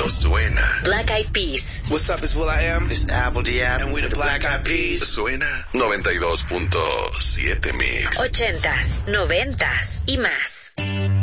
suena. Black Eyed Peas. What's up, it's will.i.am. It's Apple D.App. And we the Black Eyed Peas. Suena 92.7 Mix. 80s, 90s y más.